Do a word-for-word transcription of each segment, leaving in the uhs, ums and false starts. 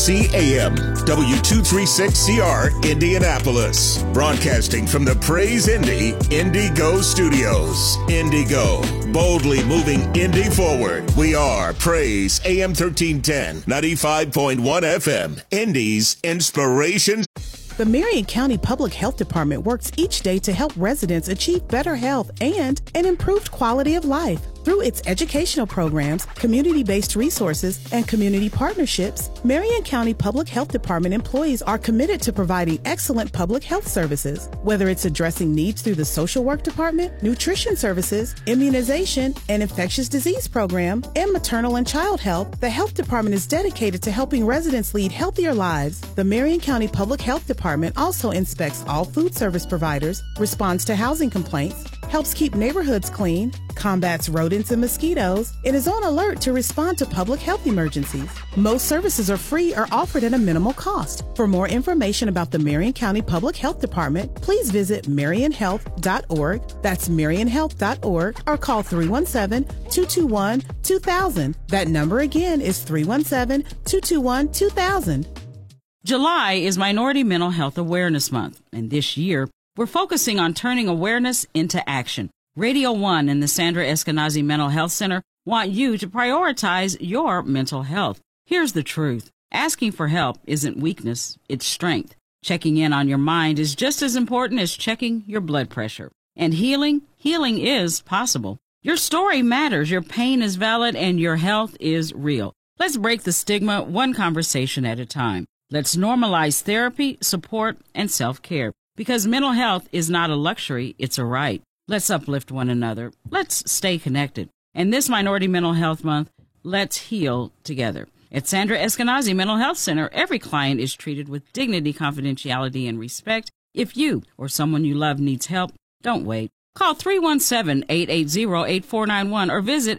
C A M, W two thirty-six C R, Indianapolis. Broadcasting from the Praise Indy Indigo Studios. Indigo, boldly moving Indy forward. We are Praise A M thirteen ten, ninety-five point one F M, Indy's inspiration. The Marion County Public Health Department works each day to help residents achieve better health and an improved quality of life. Through its educational programs, community-based resources, and community partnerships, Marion County Public Health Department employees are committed to providing excellent public health services. Whether it's addressing needs through the social work department, nutrition services, immunization, and infectious disease program, and maternal and child health, the health department is dedicated to helping residents lead healthier lives. The Marion County Public Health Department also inspects all food service providers, responds to housing complaints, helps keep neighborhoods clean, combats rodents and mosquitoes, and is on alert to respond to public health emergencies. Most services are free or offered at a minimal cost. For more information about the Marion County Public Health Department, please visit marion health dot org. That's marion health dot org, or call three one seven, two two one, two thousand. That number again is three one seven, two two one, two thousand. July is Minority Mental Health Awareness Month, and this year, we're focusing on turning awareness into action. Radio One and the Sandra Eskenazi Mental Health Center want you to prioritize your mental health. Here's the truth. Asking for help isn't weakness, it's strength. Checking in on your mind is just as important as checking your blood pressure. And healing, healing is possible. Your story matters, your pain is valid, and your health is real. Let's break the stigma one conversation at a time. Let's normalize therapy, support, and self-care. Because mental health is not a luxury, it's a right. Let's uplift one another. Let's stay connected. And this Minority Mental Health Month, let's heal together. At Sandra Eskenazi Mental Health Center, every client is treated with dignity, confidentiality, and respect. If you or someone you love needs help, don't wait. Call three one seven, eight eight zero, eight four nine one or visit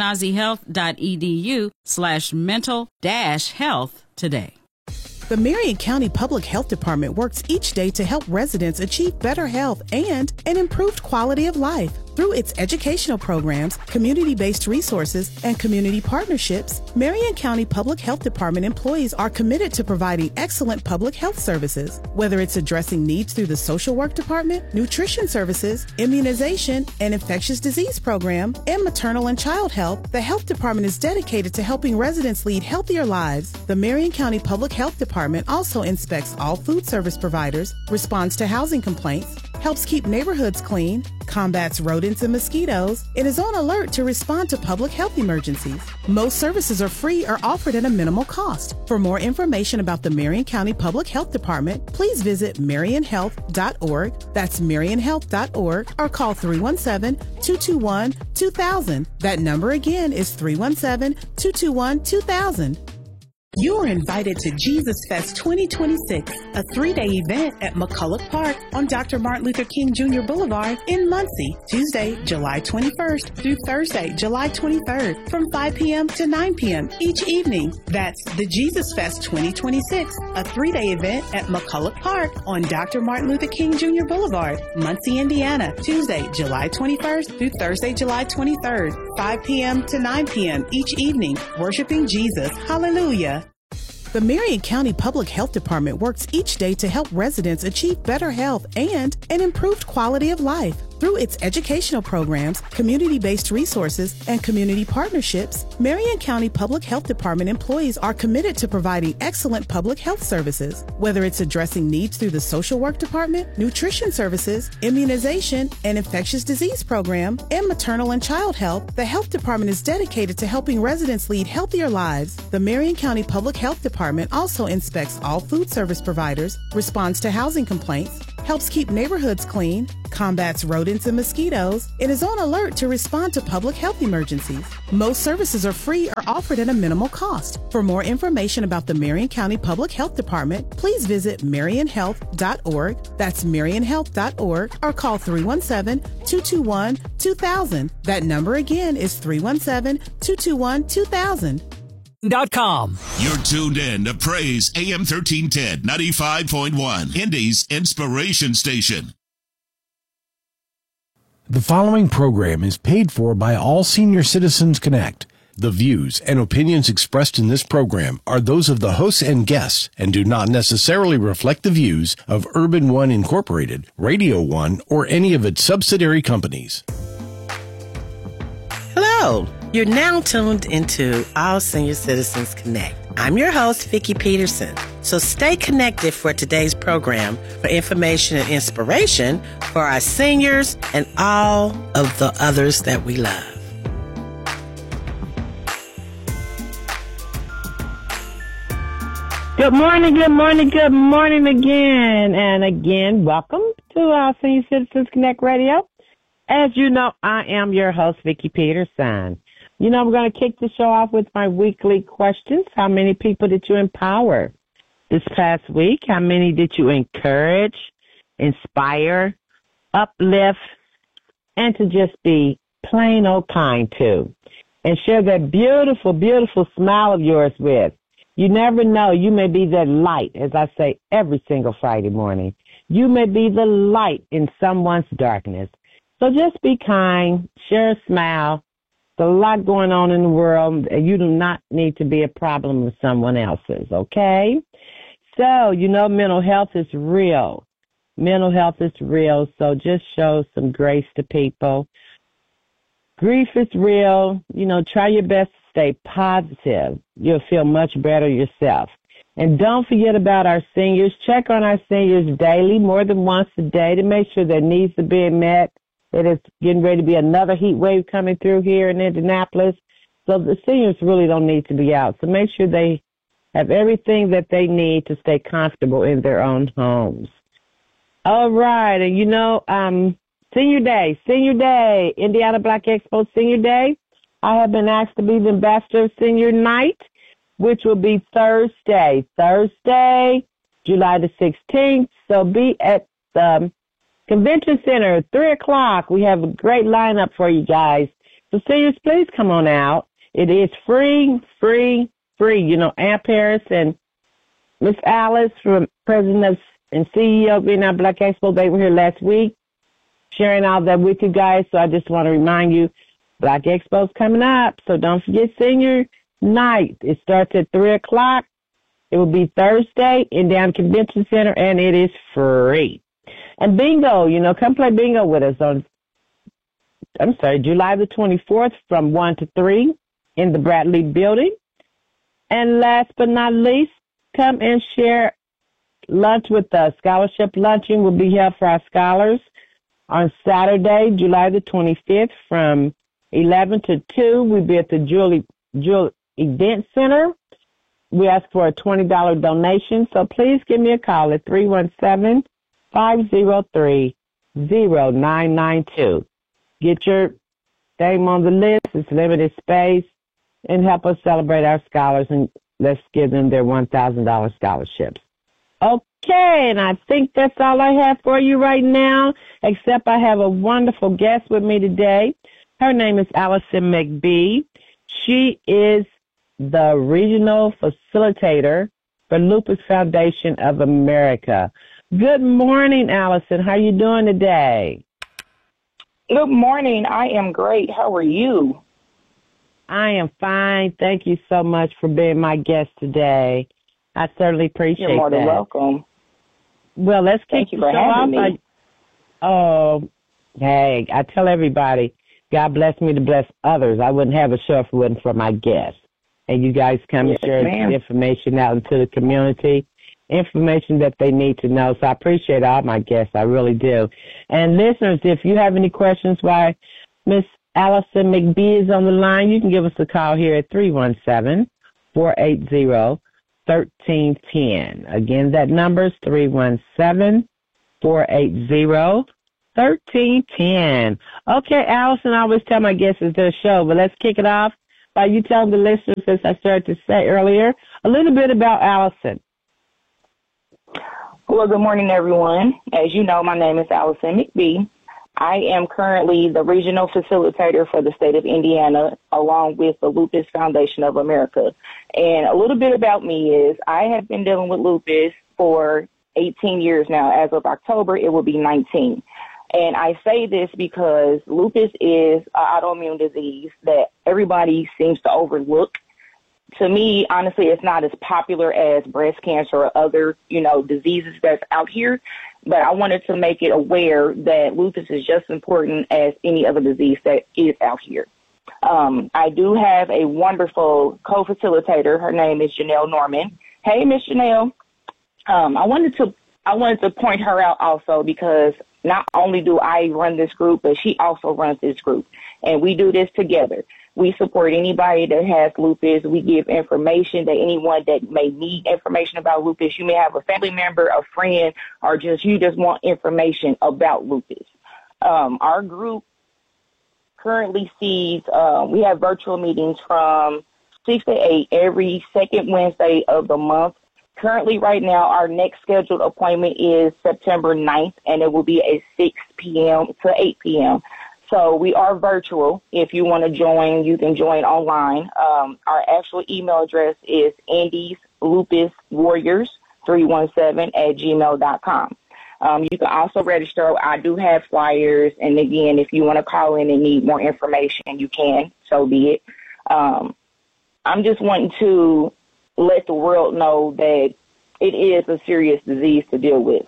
eskenazihealth.edu slash mental dash health today. The Marion County Public Health Department works each day to help residents achieve better health and an improved quality of life. Through its educational programs, community-based resources, and community partnerships, Marion County Public Health Department employees are committed to providing excellent public health services. Whether it's addressing needs through the social work department, nutrition services, immunization, and infectious disease program, and maternal and child health, the health department is dedicated to helping residents lead healthier lives. The Marion County Public Health Department also inspects all food service providers, responds to housing complaints, helps keep neighborhoods clean, combats rodents and mosquitoes, and is on alert to respond to public health emergencies. Most services are free or offered at a minimal cost. For more information about the Marion County Public Health Department, please visit marion health dot org. That's marion health dot org, or call three one seven, two two one, two thousand. That number again is three one seven, two two one, two thousand. You are invited to Jesus Fest twenty twenty-six, a three-day event at McCulloch Park on Doctor Martin Luther King Junior Boulevard in Muncie, Tuesday, July twenty-first through Thursday, July twenty-third, from five p.m. to nine p.m. each evening. That's the Jesus Fest twenty twenty-six, a three-day event at McCulloch Park on Doctor Martin Luther King Junior Boulevard, Muncie, Indiana, Tuesday, July twenty-first through Thursday, July twenty-third, five p.m. to nine p.m. each evening, worshiping Jesus. Hallelujah. The Marion County Public Health Department works each day to help residents achieve better health and an improved quality of life. Through its educational programs, community-based resources, and community partnerships, Marion County Public Health Department employees are committed to providing excellent public health services. Whether it's addressing needs through the social work department, nutrition services, immunization, and infectious disease program, and maternal and child health, the health department is dedicated to helping residents lead healthier lives. The Marion County Public Health Department also inspects all food service providers, responds to housing complaints, helps keep neighborhoods clean, combats rodents and mosquitoes, and is on alert to respond to public health emergencies. Most services are free or offered at a minimal cost. For more information about the Marion County Public Health Department, please visit marion health dot org. That's marion health dot org, or call three one seven, two two one, two thousand. That number again is three one seven, two two one, two thousand. Dot com. You're tuned in to Praise A M thirteen ten, ninety-five point one, Indy's inspiration station. The following program is paid for by All Senior Citizens Connect, The views and opinions expressed in this program are those of the hosts and guests and do not necessarily reflect the views of Urban One Incorporated, Radio One, or any of its subsidiary companies. Hello. You're now tuned into All Senior Citizens Connect. I'm your host, Vicki Peterson. So stay connected for today's program for information and inspiration for our seniors and all of the others that we love. Good morning, good morning, good morning again. And again, welcome to our Senior Citizens Connect Radio. As you know, I am your host, Vicki Peterson. You know, I'm going to kick the show off with my weekly questions. How many people did you empower this past week? How many did you encourage, inspire, uplift, and to just be plain old kind to? And share that beautiful, beautiful smile of yours with. You never know. You may be that light, as I say every single Friday morning. You may be the light in someone's darkness. So just be kind, share a smile. There's a lot going on in the world, and you do not need to be a problem with someone else's, okay? So, you know, mental health is real. Mental health is real, so just show some grace to people. Grief is real. You know, try your best to stay positive. You'll feel much better yourself. And don't forget about our seniors. Check on our seniors daily, more than once a day, to make sure their needs are being met. It is getting ready to be another heat wave coming through here in Indianapolis. So the seniors really don't need to be out. So make sure they have everything that they need to stay comfortable in their own homes. All right. And, you know, um, Senior Day, Senior Day, Indiana Black Expo Senior Day. I have been asked to be the ambassador of Senior Night, which will be Thursday, Thursday, July the sixteenth. So be at the Convention Center, three o'clock. We have a great lineup for you guys. So seniors, please come on out. It is free, free, free. You know, Aunt Paris and Miss Alice, from President of, and C E O of Indiana Black Expo, they were here last week sharing all that with you guys. So I just want to remind you, Black Expo's coming up. So don't forget Senior Night. It starts at three o'clock. It will be Thursday in Indiana Convention Center, and it is free. And bingo, you know, come play bingo with us on, I'm sorry, July the twenty-fourth from one to three in the Bradley Building. And last but not least, come and share lunch with us. Scholarship luncheon will be held for our scholars on Saturday, July the twenty-fifth from eleven to two. We'll be at the Jewel, Jewel Event Center. We ask for a twenty dollars donation, so please give me a call at three one seven, five zero three, zero nine nine two. Get your name on the list. It's limited space, and help us celebrate our scholars, and let's give them their one thousand dollars scholarships. Okay, and I think that's all I have for you right now, except I have a wonderful guest with me today. Her name is Allison McBee. She is the regional facilitator for Lupus Foundation of America. Good morning, Allison. How are you doing today? Good morning. I am great. How are you? I am fine. Thank you so much for being my guest today. I certainly appreciate that. You're more than welcome. Well, let's kick Thank you for the show having off. me. I, oh, hey, I tell everybody, God bless me to bless others. I wouldn't have a show if it wasn't for my guests. And you guys come Yes, and share ma'am. information out into the community, information that they need to know. So I appreciate all my guests. I really do. And listeners, if you have any questions why Miss Allison McBee is on the line, you can give us a call here at three one seven, four eight zero, one three one zero. Again, that number is three one seven, four eight zero, one three one zero. Okay, Allison, I always tell my guests it's their show, but let's kick it off by you telling the listeners, as I started to say earlier, a little bit about Allison. Well, good morning, everyone. As you know, my name is Allison McBee. I am currently the regional facilitator for the state of Indiana, along with the Lupus Foundation of America. And a little bit about me is I have been dealing with lupus for eighteen years now. As of October, it will be nineteen. And I say this because lupus is an autoimmune disease that everybody seems to overlook. To me, honestly, it's not as popular as breast cancer or other, you know, diseases that's out here. But I wanted to make it aware that lupus is just as important as any other disease that is out here. Um, I do have a wonderful co-facilitator. Her name is Janelle Norman. Hey, Miss Janelle. Um, I wanted to I wanted to point her out also because not only do I run this group, but she also runs this group, and we do this together. We support anybody that has lupus. We give information to anyone that may need information about lupus. You may have a family member, a friend, or just you just want information about lupus. Um, our group currently sees, uh, we have virtual meetings from six to eight every second Wednesday of the month. Currently, right now, our next scheduled appointment is September ninth, and it will be at six p.m. to eight p.m. So we are virtual. If you want to join, you can join online. Um, our actual email address is Indies Lupus Warriors three one seven at gmail dot com. Um, you can also register. I do have flyers, and again, if you want to call in and need more information, you can. So be it. Um, I'm just wanting to let the world know that it is a serious disease to deal with.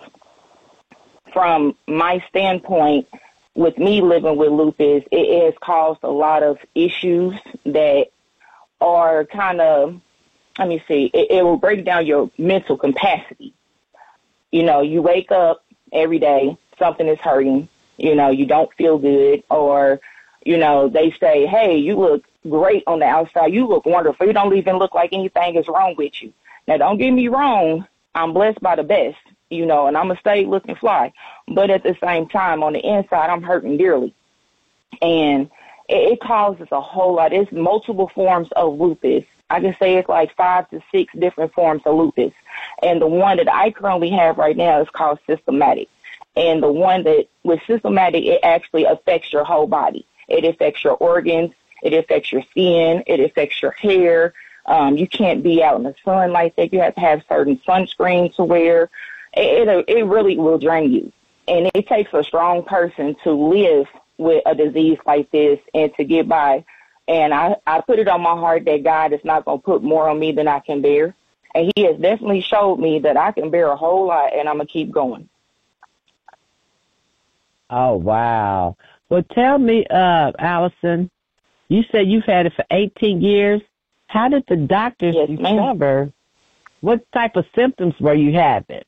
From my standpoint, with me living with lupus, it has caused a lot of issues that are kind of, let me see, it, it will break down your mental capacity. You know, you wake up every day, something is hurting, you know, you don't feel good, or, you know, they say, hey, you look great on the outside, you look wonderful, you don't even look like anything is wrong with you. Now, don't get me wrong, I'm blessed by the best, you know, and I'm going to stay looking fly. But at the same time, on the inside, I'm hurting dearly. And it, it causes a whole lot. It's multiple forms of lupus. I can say it's like five to six different forms of lupus. And the one that I currently have right now is called systematic. And the one that with systematic, it actually affects your whole body. It affects your organs. It affects your skin. It affects your hair. Um, you can't be out in the sun like that. You have to have certain sunscreen to wear. It, it, it really will drain you. And it takes a strong person to live with a disease like this and to get by. And I, I put it on my heart that God is not going to put more on me than I can bear. And he has definitely showed me that I can bear a whole lot, and I'm going to keep going. Oh, wow. Well, tell me, uh, Allison, you said you've had it for eighteen years. How did the doctors yes, discover ma'am. What type of symptoms were you having?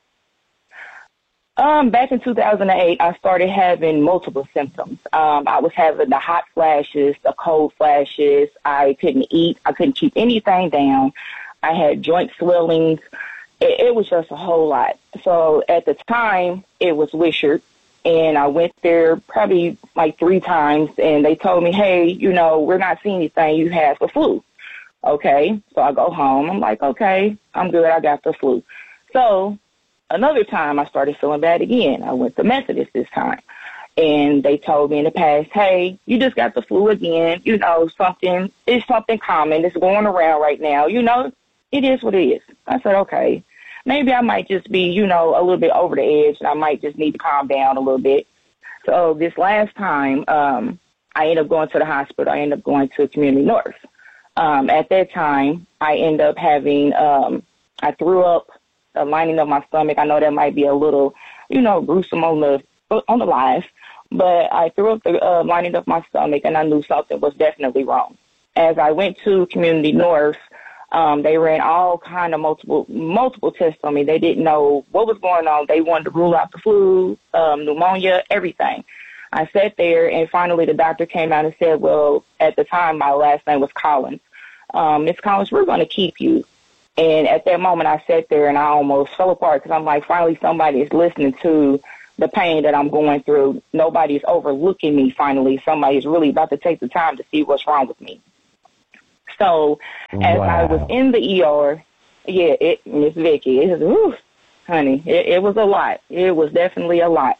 Um, back in two thousand eight, I started having multiple symptoms. Um, I was having the hot flashes, the cold flashes. I couldn't eat. I couldn't keep anything down. I had joint swellings. It, it was just a whole lot. So at the time, it was Wishart, and I went there probably like three times, and they told me, hey, you know, we're not seeing anything. You have the flu. Okay, so I go home. I'm like, okay, I'm good. I got the flu. So another time I started feeling bad again. I went to Methodist this time, and they told me in the past, hey, you just got the flu again. You know, something, it's something common. It's going around right now. You know, it is what it is. I said, okay, maybe I might just be, you know, a little bit over the edge, and I might just need to calm down a little bit. So this last time, um, I ended up going to the hospital. I ended up going to Community North. Um, at that time, I ended up having, um, I threw up the lining of my stomach. I know that might be a little, you know, gruesome on the on the live, but I threw up the uh, lining of my stomach, and I knew something was definitely wrong. As I went to Community North, um, they ran all kind of multiple multiple tests on me. They didn't know what was going on. They wanted to rule out the flu, um, pneumonia, everything. I sat there, and finally the doctor came out and said, well, at the time, my last name was Collins. Um, Miss Collins, we're going to keep you. And at that moment, I sat there, and I almost fell apart because I'm like, finally, somebody is listening to the pain that I'm going through. Nobody's overlooking me, finally. Somebody's really about to take the time to see what's wrong with me. So as wow. I was in the E R, yeah, it, Miss Vicky, it was, whew, honey, it, it was a lot. It was definitely a lot.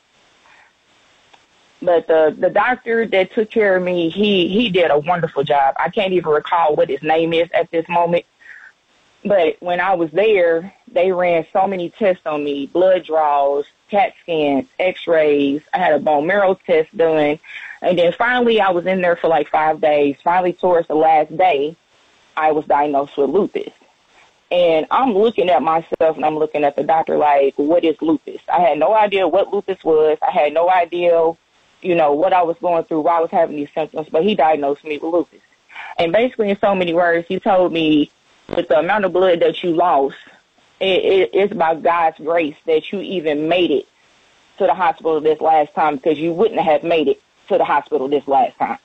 But the, the doctor that took care of me, he, he did a wonderful job. I can't even recall what his name is at this moment. But when I was there, They ran so many tests on me, blood draws, CAT scans, x-rays. I had a bone marrow test done. And then finally, I was in there for like five days. Finally, towards the last day, I was diagnosed with lupus. And I'm looking at myself and I'm looking at the doctor like, what is lupus? I had no idea what lupus was. I had no idea, you know, what I was going through, why I was having these symptoms. But he diagnosed me with lupus. And basically, in so many words, he told me with the amount of blood that you lost, it, it, it's by God's grace that you even made it to the hospital this last time, because you wouldn't have made it to the hospital this last time.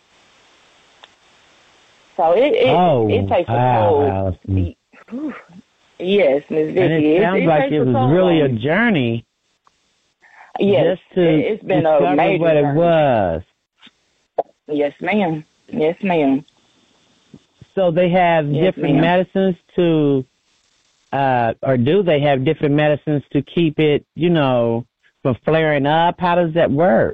So it it, oh, it takes a wow, toll. Yes, Miz Vicky. And it sounds it, it like it was really a journey. Yes, just to it's been a major what journey. It was. Yes, ma'am. Yes, ma'am. So they have yes, different ma'am. medicines to, uh, or do they have different medicines to keep it, you know, from flaring up? How does that work?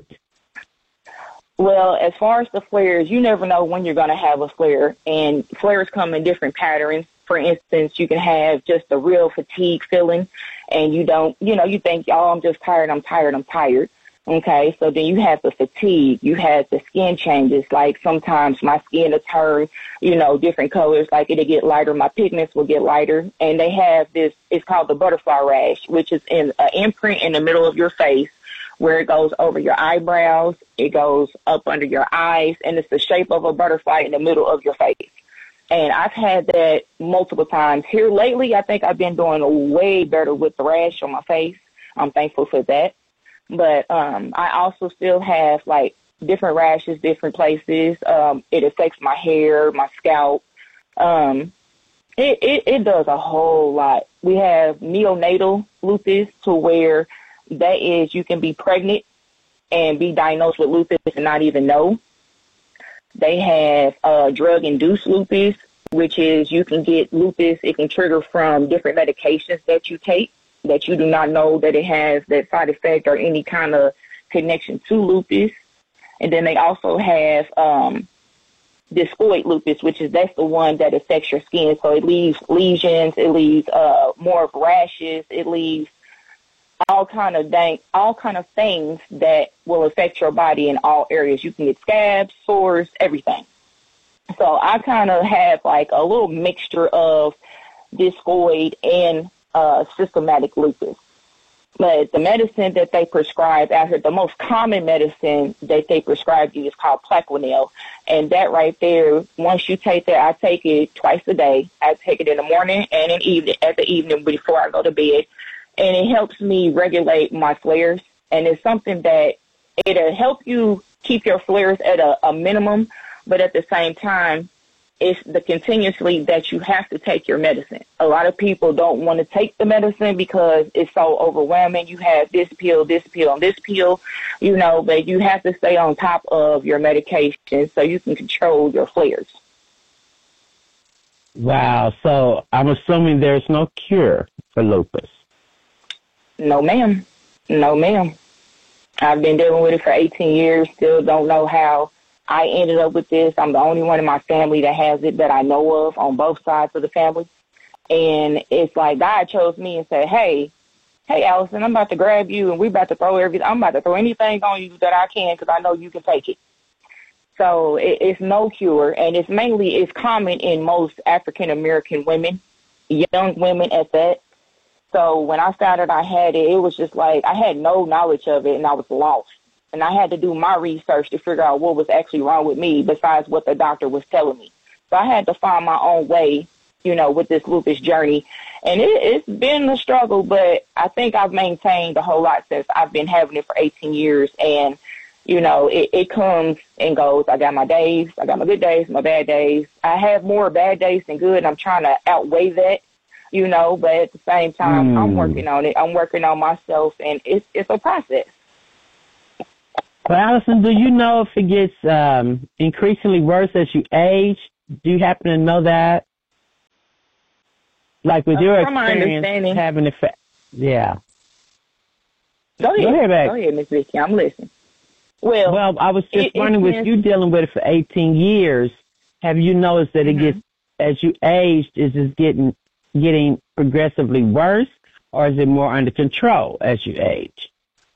Well, as far as the flares, you never know when you're going to have a flare, and flares come in different patterns. For instance, you can have just a real fatigue feeling, and you don't, you know, you think, oh, I'm just tired, I'm tired, I'm tired. Okay, so then you have the fatigue, you have the skin changes, like sometimes my skin will turn, you know, different colors, like it'll get lighter, my pigments will get lighter, and they have this, it's called the butterfly rash, which is in an imprint in the middle of your face, where it goes over your eyebrows, it goes up under your eyes, and it's the shape of a butterfly in the middle of your face. And I've had that multiple times. Here lately, I think I've been doing way better with the rash on my face. I'm thankful for that. But um, I also still have, like, different rashes, different places. Um, it affects my hair, my scalp. Um, it, it, it does a whole lot. We have neonatal lupus, to where that is you can be pregnant and be diagnosed with lupus and not even know. They have uh, drug-induced lupus, which is you can get lupus. It can trigger from different medications that you take that you do not know that it has that side effect or any kind of connection to lupus. And then they also have um, discoid lupus, which is that's the one that affects your skin. So it leaves lesions, it leaves uh, more of rashes, it leaves all kind of dang, all kind of things that will affect your body in all areas. You can get scabs, sores, everything. So I kind of have like a little mixture of discoid and uh, systematic lupus. But the medicine that they prescribe out here, the most common medicine that they prescribe you is called Plaquenil. And that right there, once you take that, I take it twice a day. I take it in the morning and in evening, at the evening before I go to bed. And it helps me regulate my flares. And it's something that it'll help you keep your flares at a, a minimum, but at the same time, it's the continuously that you have to take your medicine. A lot of people don't want to take the medicine because it's so overwhelming. You have this pill, this pill, and this pill, you know, but you have to stay on top of your medication so you can control your flares. Wow. So I'm assuming there's no cure for lupus. No, ma'am. No, ma'am. I've been dealing with it for eighteen years, still don't know how I ended up with this. I'm the only one in my family that has it that I know of on both sides of the family. And it's like God chose me and said, hey, hey, Allison, I'm about to grab you and we're about to throw everything. I'm about to throw anything on you that I can because I know you can take it. So it, it's no cure. And it's mainly, it's common in most African-American women, young women at that. So when I found out I had it, it was just like I had no knowledge of it and I was lost. And I had to do my research to figure out what was actually wrong with me besides what the doctor was telling me. So I had to find my own way, you know, with this lupus journey. And it, it's been a struggle, but I think I've maintained a whole lot since I've been having it for eighteen years. And, you know, it, it comes and goes. I got my days. I got my good days, my bad days. I have more bad days than good, and I'm trying to outweigh that, you know, but at the same time, mm. I'm working on it. I'm working on myself, and it's it's a process. Well, Allison, do you know if it gets um, increasingly worse as you age? Do you happen to know that? Like with uh, your experience having it, fa- yeah. Go ahead, Go ahead, babe. Go ahead, Miss Vicky. I'm listening. Well, well, I was just it, wondering, with you dealing with it for eighteen years, have you noticed that mm-hmm. it gets, as you aged, is it getting getting progressively worse, or is it more under control as you age?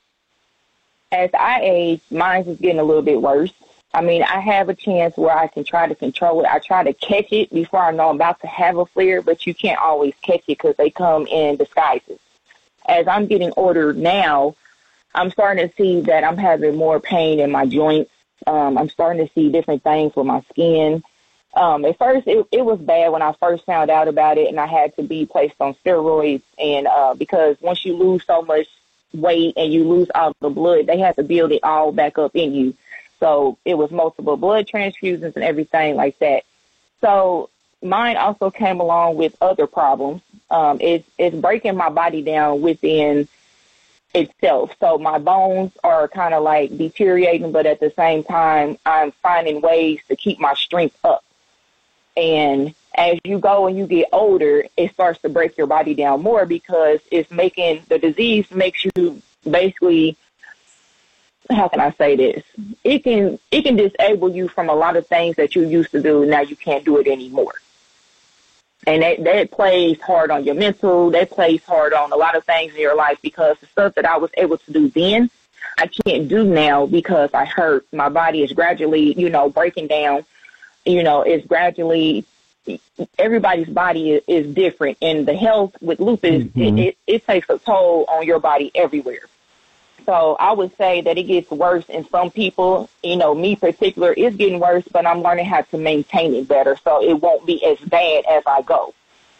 As I age, mine is getting a little bit worse. I mean, I have a chance where I can try to control it. I try to catch it before I know I'm about to have a flare, but you can't always catch it because they come in disguises. As I'm getting older now, I'm starting to see that I'm having more pain in my joints. Um, I'm starting to see different things with my skin. Um, at first, it, it was bad when I first found out about it, and I had to be placed on steroids. And uh, because once you lose so much weight and you lose all the blood, they have to build it all back up in you. So it was multiple blood transfusions and everything like that. So mine also came along with other problems. Um, it's, it's breaking my body down within itself. So my bones are kind of like deteriorating, but at the same time, I'm finding ways to keep my strength up. And as you go and you get older, it starts to break your body down more because it's making, the disease makes you basically, how can I say this? It can it can disable you from a lot of things that you used to do. Now you can't do it anymore. And that, that plays hard on your mental. That plays hard on a lot of things in your life because the stuff that I was able to do then, I can't do now because I hurt. My body is gradually, you know, breaking down. You know, it's gradually, everybody's body is, is different. And the health with lupus, mm-hmm. it, it, it takes a toll on your body everywhere. So I would say that it gets worse in some people. You know, me particular is getting worse, but I'm learning how to maintain it better so it won't be as bad as I go.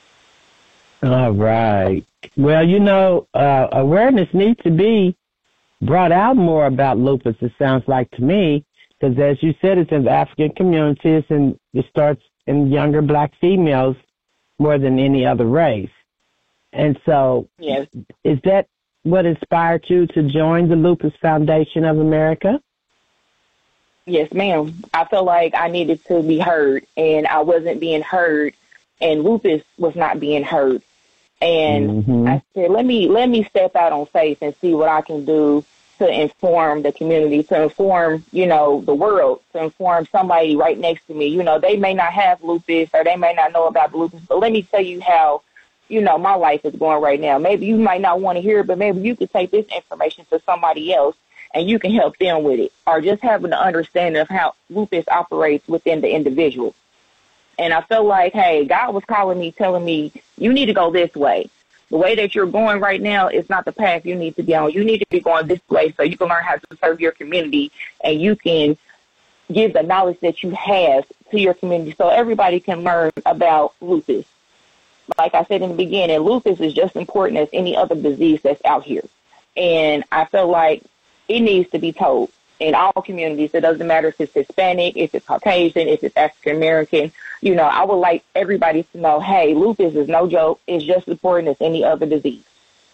All right. Well, you know, uh, awareness needs to be brought out more about lupus, it sounds like to me, because as you said, it's in the African communities and it starts in younger black females more than any other race. And so yes. Is that what inspired you to join the Lupus Foundation of America? Yes, ma'am. I felt like I needed to be heard, and I wasn't being heard, and lupus was not being heard. And mm-hmm. I said, let me let me step out on faith and see what I can do to inform the community, to inform, you know, the world, to inform somebody right next to me. You know, they may not have lupus or they may not know about lupus, but let me tell you how, you know, my life is going right now. Maybe you might not want to hear it, but maybe you could take this information to somebody else and you can help them with it, or just having an understanding of how lupus operates within the individual. And I felt like, hey, God was calling me, telling me, you need to go this way. The way that you're going right now is not the path you need to be on. You need to be going this way so you can learn how to serve your community and you can give the knowledge that you have to your community so everybody can learn about lupus. Like I said in the beginning, lupus is just important as any other disease that's out here. And I feel like it needs to be told in all communities. It doesn't matter if it's Hispanic, if it's Caucasian, if it's African American. You know, I would like everybody to know, hey, lupus is no joke. It's just as important as any other disease.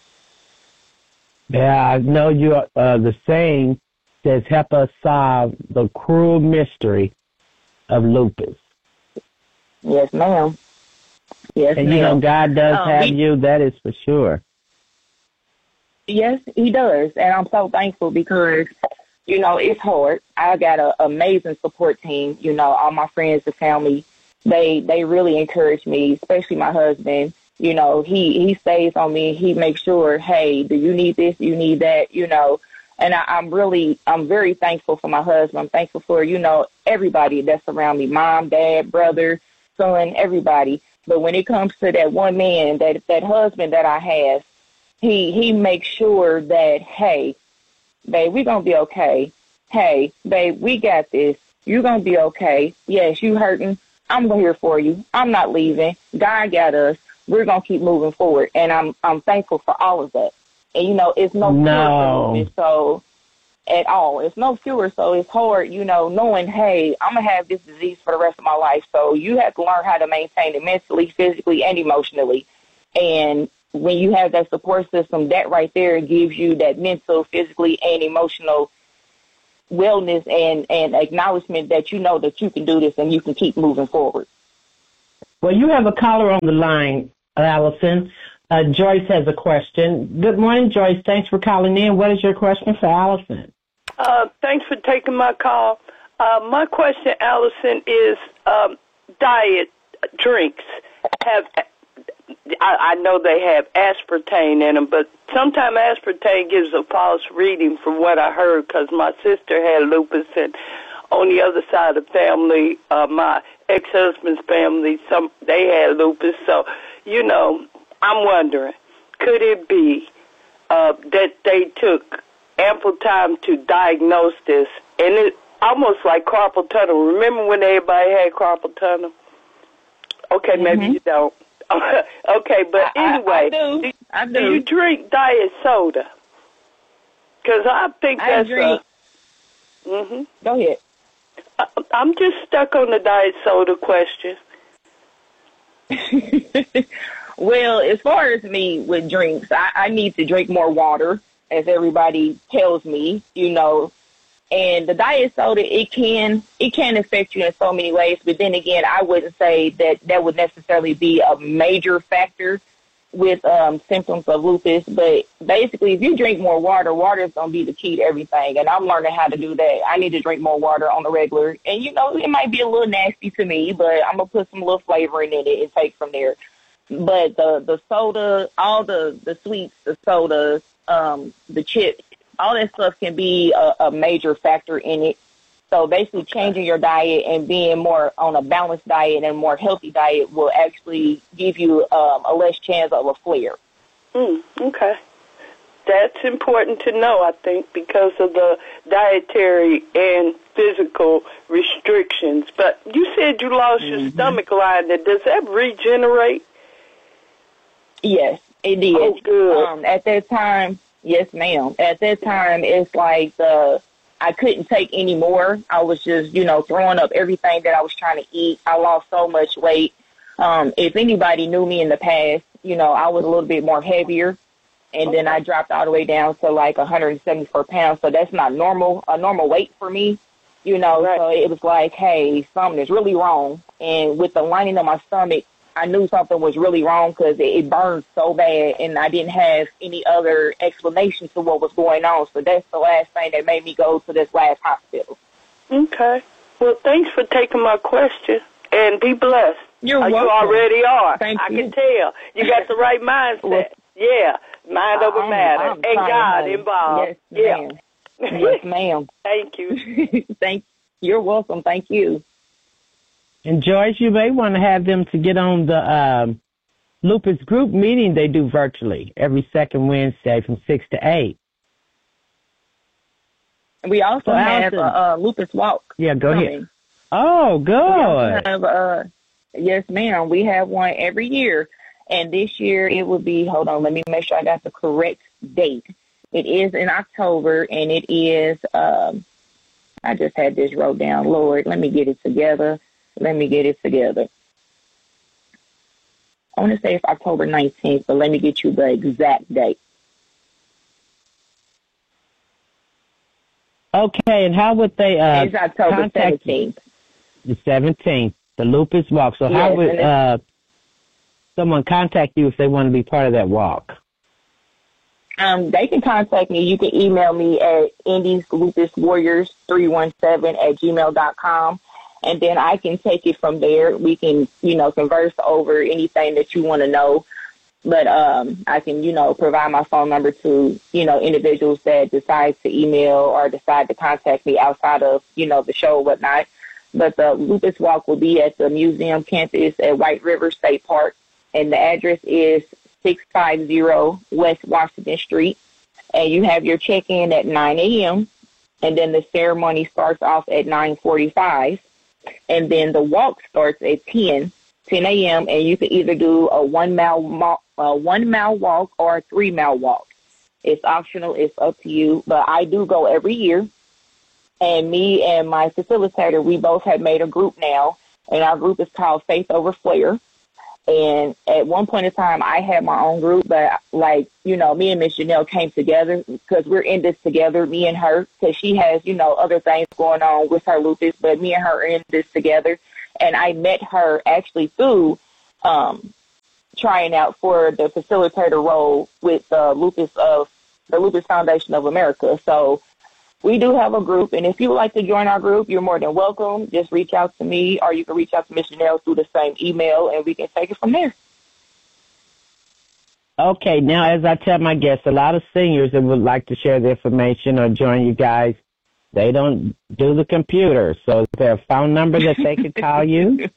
Yeah, I know you. Uh, the saying says, help us solve the cruel mystery of lupus. Yes, ma'am. Yes, and ma'am. you know, God does um, have he, you. That is for sure. Yes, he does. And I'm so thankful because, you know, it's hard. I got an amazing support team. You know, all my friends, the family, they they really encourage me, especially my husband. You know, he, he stays on me. He makes sure, hey, do you need this? You need that? You know, and I, I'm really, I'm very thankful for my husband. I'm thankful for, you know, everybody that's around me, mom, dad, brother, son, everybody. But when it comes to that one man, that that husband that I have, he he makes sure that, hey, babe, we're going to be okay. Hey, babe, we got this. You're going to be okay. Yes, you hurting. I'm here for you. I'm not leaving. God got us. We're going to keep moving forward. And I'm I'm thankful for all of that. And, you know, it's no, no. cure for lupus, so at all. It's no cure, so it's hard, you know, knowing, hey, I'm going to have this disease for the rest of my life. So you have to learn how to maintain it mentally, physically, and emotionally. And when you have that support system, that right there gives you that mental, physically, and emotional wellness and, and acknowledgement that you know that you can do this and you can keep moving forward. Well, you have a caller on the line, Allison. Uh, Joyce has a question. Good morning, Joyce. Thanks for calling in. What is your question for Allison? Uh, thanks for taking my call. Uh, my question, Allison, is um, diet, drinks. Have I, I know they have aspartame in them, but sometimes aspartame gives a false reading from what I heard, because my sister had lupus, and on the other side of the family, uh, my ex-husband's family, some they had lupus. So, you know, I'm wondering, could it be uh, that they took ample time to diagnose this, and it almost like carpal tunnel. Remember when everybody had carpal tunnel? Okay, mm-hmm. Maybe you don't. Okay, but I, anyway, I, I do. do, I do. do you drink diet soda? Because I think I that's drink. a... Mm-hmm. Go ahead. I, I'm just stuck on the diet soda question. Well, as far as me with drinks, I, I need to drink more water, as everybody tells me, you know. And the diet soda, it can it can affect you in so many ways. But then again, I wouldn't say that that would necessarily be a major factor with um, symptoms of lupus. But basically, if you drink more water, water is going to be the key to everything. And I'm learning how to do that. I need to drink more water on the regular. And, you know, it might be a little nasty to me, but I'm going to put some little flavoring in it and take from there. But the, the soda, all the, the sweets, the sodas, um, the chips, all that stuff can be a, a major factor in it. So basically changing your diet and being more on a balanced diet and a more healthy diet will actually give you um, a less chance of a flare. Mm, okay. That's important to know, I think, because of the dietary and physical restrictions. But you said you lost mm-hmm. your stomach lining. Does that regenerate? Yes, it did. Oh, good. Um, at that time, yes, ma'am. At that time, it's like the I couldn't take any more. I was just, you know, throwing up everything that I was trying to eat. I lost so much weight. Um, if anybody knew me in the past, you know, I was a little bit more heavier, and okay. then I dropped all the way down to like one hundred seventy-four pounds. So that's not normal, a normal weight for me, you know. Right. So it was like, hey, something is really wrong. And with the lining of my stomach, I knew something was really wrong because it, it burned so bad, and I didn't have any other explanation to what was going on. So that's the last thing that made me go to this last hospital. Okay. Well, thanks for taking my question, and be blessed. You're uh, welcome. You already are. Thank I you. can tell. You got the right mindset. Well, yeah, mind over I'm, matter, I'm and God hard. involved. Yes, ma'am. Yeah. Yes, ma'am. Thank you. Thank. You're welcome. Thank you. And Joyce, you may want to have them to get on the um, lupus group meeting they do virtually every second Wednesday from six to eight. We also so have Allison, a, a lupus walk. Yeah, go coming. ahead. Oh, good. We also have, uh, yes, ma'am. We have one every year. And this year it will be, hold on, let me make sure I got the correct date. It is in October, and it is, um, I just had this wrote down. Lord, let me get it together. Let me get it together. I want to say it's October nineteenth, but let me get you the exact date. Okay, and how would they uh, it's October contact seventeenth. The seventeenth, the lupus walk. So yes, how would uh, someone contact you if they want to be part of that walk? Um, they can contact me. You can email me at indies lupus warriors three one seven at gmail dot com. And then I can take it from there. We can, you know, converse over anything that you want to know. But um, I can, you know, provide my phone number to, you know, individuals that decide to email or decide to contact me outside of, you know, the show or whatnot. But the lupus walk will be at the museum campus at White River State Park. And the address is six fifty West Washington Street. And you have your check-in at nine a.m. And then the ceremony starts off at nine forty-five. And then the walk starts at ten a.m., and you can either do a one-mile a one-mile walk or a three-mile walk. It's optional. It's up to you. But I do go every year, and me and my facilitator, we both have made a group now, and our group is called Faith Over Flare. And at one point in time, I had my own group, but, like, you know, me and Miss Janelle came together because we're in this together, me and her, because she has, you know, other things going on with her lupus, but me and her are in this together. And I met her actually through um, trying out for the facilitator role with the lupus of the Lupus Foundation of America. So we do have a group, and if you would like to join our group, you're more than welcome. Just reach out to me, or you can reach out to Miss Janelle through the same email, and we can take it from there. Okay, now as I tell my guests, a lot of seniors that would like to share the information or join you guys, they don't do the computer. So is there a phone number that they could call you?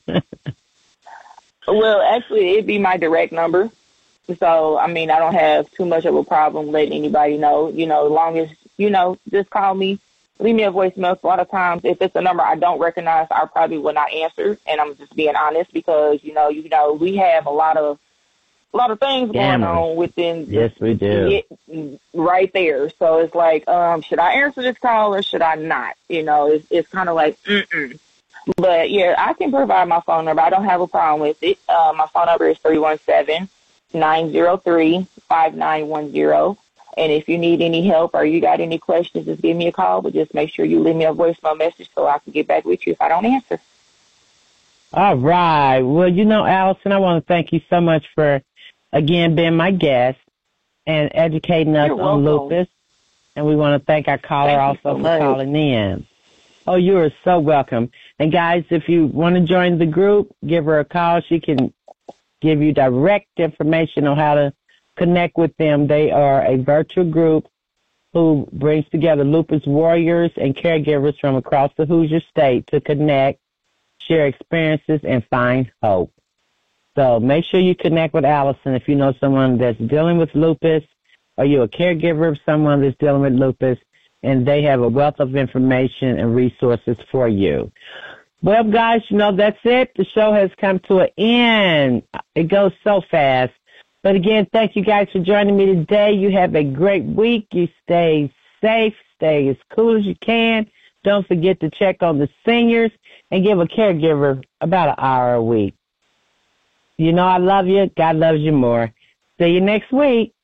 Well, actually, it'd be my direct number. So, I mean, I don't have too much of a problem letting anybody know. You know, as long as, you know, just call me, leave me a voicemail. A lot of times, if it's a number I don't recognize, I probably will not answer. And I'm just being honest because, you know, you know, we have a lot of a lot of things Scammers. going on within. Yes, we do. It, right there. So it's like, um, should I answer this call or should I not? You know, it's, it's kind of like, mm-mm. But, yeah, I can provide my phone number. I don't have a problem with it. Uh, my phone number is three one seven, nine zero three, five nine one zero. And if you need any help or you got any questions, just give me a call. But just make sure you leave me a voicemail message so I can get back with you if I don't answer. All right. Well, you know, Allison, I want to thank you so much for, again, being my guest and educating us You're on welcome. lupus. And we want to thank our caller Thank you also so for much. calling in. Oh, you are so welcome. And, guys, if you want to join the group, give her a call. She can give you direct information on how to connect with them. They are a virtual group who brings together lupus warriors and caregivers from across the Hoosier State to connect, share experiences, and find hope. So make sure you connect with Allison if you know someone that's dealing with lupus or you're a caregiver of someone that's dealing with lupus, and they have a wealth of information and resources for you. Well, guys, you know, that's it. The show has come to an end. It goes so fast. But, again, thank you guys for joining me today. You have a great week. You stay safe, stay as cool as you can. Don't forget to check on the seniors and give a caregiver about an hour a week. You know I love you. God loves you more. See you next week.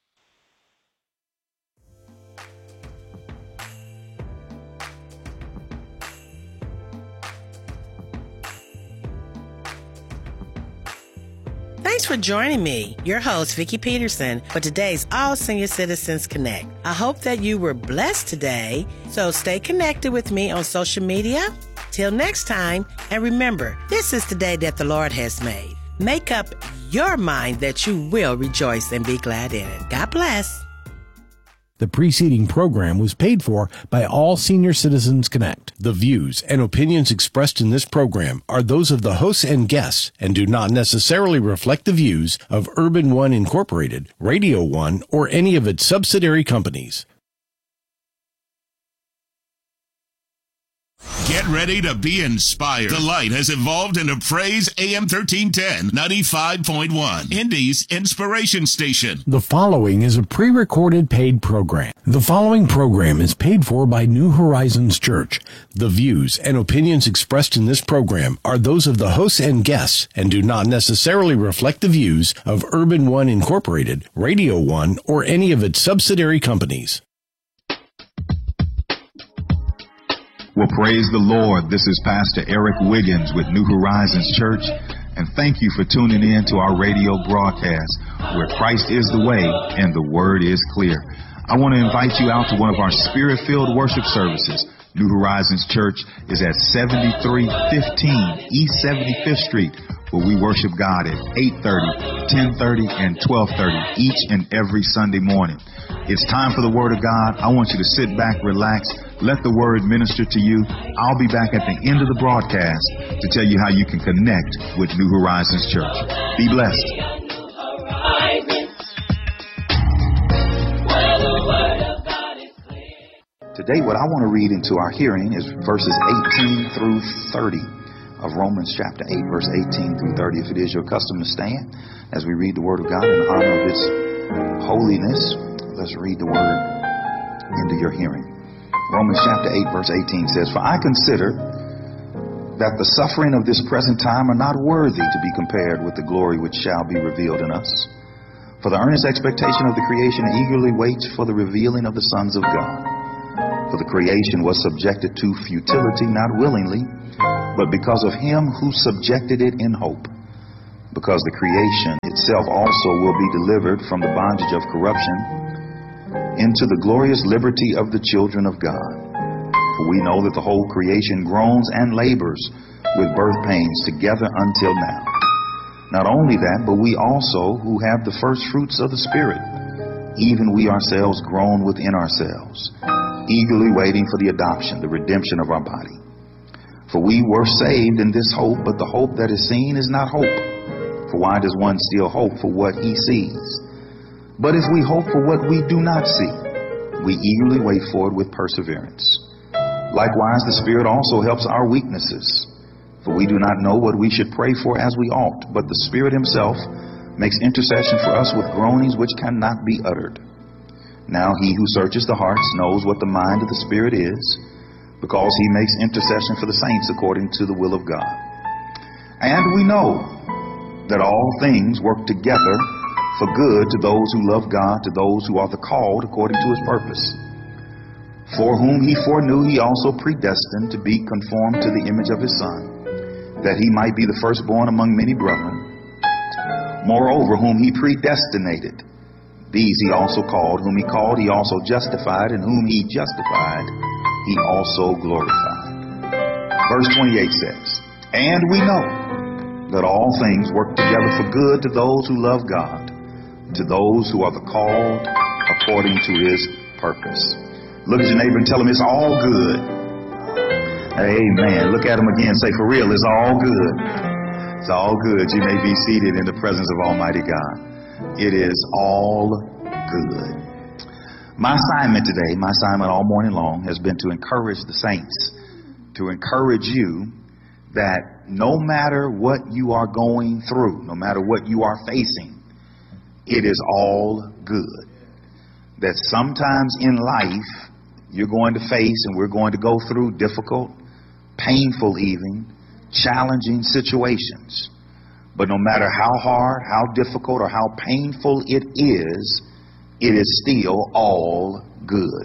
Thanks for joining me, your host, Vicki Peterson, for today's All Senior Citizens Connect. I hope that you were blessed today, so stay connected with me on social media. Till next time, and remember, this is the day that the Lord has made. Make up your mind that you will rejoice and be glad in it. God bless. The preceding program was paid for by All Senior Citizens Connect. The views and opinions expressed in this program are those of the hosts and guests and do not necessarily reflect the views of Urban One Incorporated, Radio One, or any of its subsidiary companies. Get ready to be inspired. The Light has evolved into Praise A M thirteen ten, ninety-five point one, Indy's inspiration station. The following is a pre-recorded paid program. The following program is paid for by New Horizons Church. The views and opinions expressed in this program are those of the hosts and guests and do not necessarily reflect the views of Urban One Incorporated, Radio One, or any of its subsidiary companies. Well, praise the Lord. This is Pastor Eric Wiggins with New Horizons Church, and thank you for tuning in to our radio broadcast where Christ is the way and the word is clear. I want to invite you out to one of our spirit-filled worship services. New Horizons Church is at seventy-three fifteen East seventy-fifth Street, where we worship God at eight thirty, ten thirty, and twelve thirty each and every Sunday morning. It's time for the Word of God. I want you to sit back, relax, let the Word minister to you. I'll be back at the end of the broadcast to tell you how you can connect with New Horizons Church. Be blessed. Today, what I want to read into our hearing is verses eighteen through thirty of Romans chapter eight, verse eighteen through thirty. If it is your custom to stand as we read the Word of God in honor of its holiness, let's read the Word into your hearing. Romans chapter eight, verse eighteen says, "For I consider that the suffering of this present time are not worthy to be compared with the glory which shall be revealed in us. For the earnest expectation of the creation eagerly waits for the revealing of the sons of God. For the creation was subjected to futility, not willingly, but because of him who subjected it in hope. Because the creation itself also will be delivered from the bondage of corruption into the glorious liberty of the children of God. For we know that the whole creation groans and labors with birth pains together until now. Not only that, but we also who have the first fruits of the Spirit, even we ourselves groan within ourselves, eagerly waiting for the adoption, the redemption of our body. For we were saved in this hope, but the hope that is seen is not hope. For why does one still hope for what he sees? But if we hope for what we do not see, we eagerly wait for it with perseverance. Likewise, the Spirit also helps our weaknesses. For we do not know what we should pray for as we ought, but the Spirit himself makes intercession for us with groanings which cannot be uttered. Now he who searches the hearts knows what the mind of the Spirit is, because he makes intercession for the saints according to the will of God. And we know that all things work together for good to those who love God, to those who are the called according to his purpose. For whom he foreknew, he also predestined to be conformed to the image of his Son, that he might be the firstborn among many brethren. Moreover, whom he predestinated, these he also called. Whom he called, he also justified. And whom he justified, he also glorified. Verse twenty-eight says, and we know that all things work together for good to those who love God, to those who are the called according to his purpose. Look at your neighbor and tell him it's all good. Amen. Look at him again. Say, for real, it's all good. It's all good. You may be seated in the presence of Almighty God. It is all good. My assignment today, my assignment all morning long, has been to encourage the saints, to encourage you that no matter what you are going through, no matter what you are facing, it is all good. That sometimes in life you're going to face and we're going to go through difficult, painful even, challenging situations. But no matter how hard, how difficult, or how painful it is, it is still all good.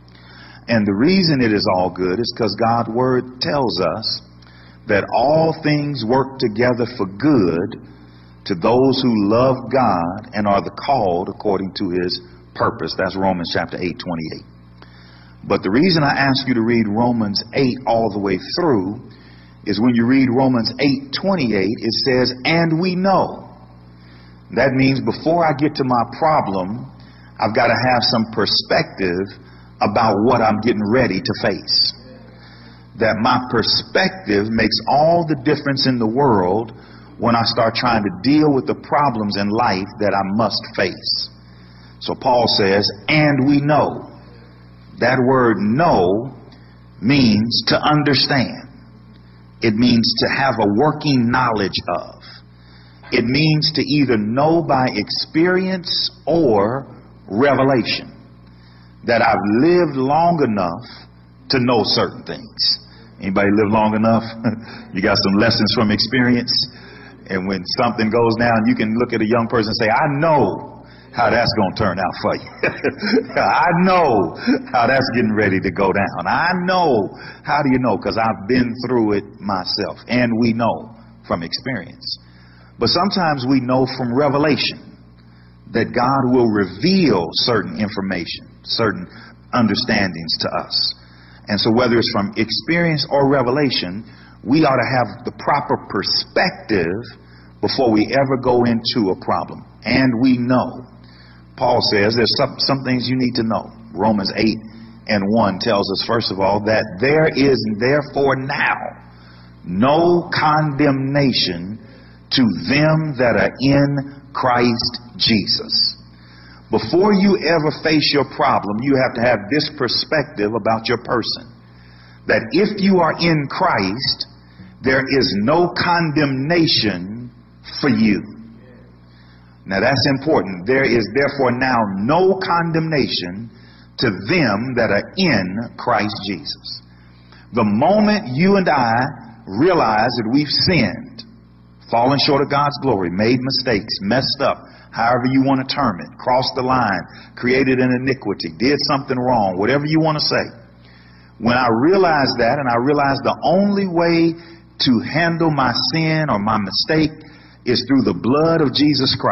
And the reason it is all good is because God's word tells us that all things work together for good to those who love God and are the called according to his purpose. That's Romans chapter eight, twenty-eight. But the reason I ask you to read Romans eight all the way through is when you read Romans eight, twenty-eight, it says, and we know. That means before I get to my problem, I've got to have some perspective about what I'm getting ready to face. That my perspective makes all the difference in the world when I start trying to deal with the problems in life that I must face. So Paul says, and we know. That word know means to understand. It means to have a working knowledge of. It means to either know by experience or revelation. That I've lived long enough to know certain things. Anybody live long enough? You got some lessons from experience. And when something goes down, you can look at a young person and say, I know how that's going to turn out for you. I know how that's getting ready to go down. I know. How do you know? Because I've been through it myself. And we know from experience. But sometimes we know from revelation that God will reveal certain information, certain understandings to us. And so whether it's from experience or revelation, we ought to have the proper perspective before we ever go into a problem. And we know. Paul says there's some, some things you need to know. Romans eight and one tells us, first of all, that there is therefore now no condemnation to them that are in Christ Jesus. Before you ever face your problem, you have to have this perspective about your person. That if you are in Christ, there is no condemnation for you. Now that's important. There is therefore now no condemnation to them that are in Christ Jesus. The moment you and I realize that we've sinned, fallen short of God's glory, made mistakes, messed up, however you want to term it, crossed the line, created an iniquity, did something wrong, whatever you want to say. When I realize that, and I realize the only way to handle my sin or my mistake is through the blood of Jesus Christ.